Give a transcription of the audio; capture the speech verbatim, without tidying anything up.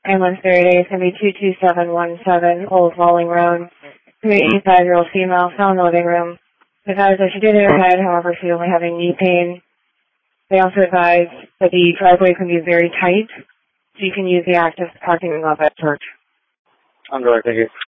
Ambulance thirty-eight is going to be two two seven one seven, Old Walling Road. To an eighty-five-year-old female, fell in the living room. Advised that she did hit her head, however, she's only having knee pain. They also advised that the driveway can be very tight, so you can use the active parking lot at church. I'm going to take it.